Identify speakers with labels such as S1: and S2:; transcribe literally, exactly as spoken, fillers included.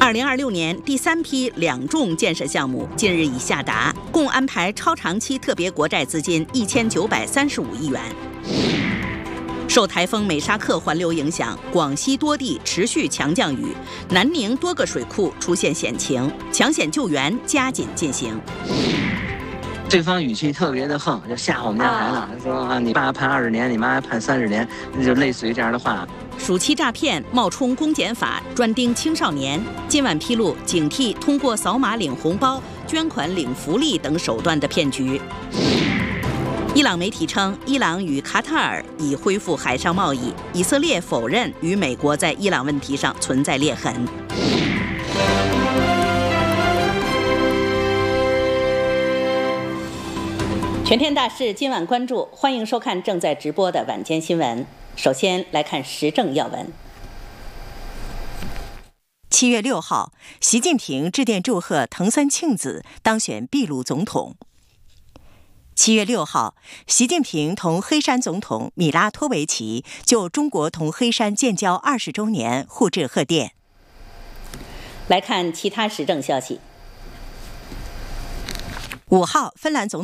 S1: 二零二六年第三批两重建设项目近日已下达，共安排超长期特别国债资金一千九百三十五亿元。受台风美沙克环流影响，广西多地持续强降雨，南宁多个水库出现险情，抢险救援加紧进行。
S2: 对方语气特别的横，就吓我们家孩子，说啊，你爸判二十年，你妈判三十年，就类似于这样的话。
S1: 暑期诈骗冒充公检法专盯青少年，今晚披露警惕通过扫码领红包、捐款领福利等手段的骗局。伊朗媒体称，伊朗与卡塔尔已恢复海上贸易，以色列否认与美国在伊朗问题上存在裂痕。全天大事今晚关注，欢迎收看正在直播的晚间新闻。首先来看时政要闻。
S3: 七月六号，习近平致电祝贺藤森庆子当选秘鲁总统。七月六号，习近平同黑山总统米拉托维奇就中国同黑山建交二十周年互致贺电。
S1: 来看其他时政消息。
S3: 五号，芬兰总统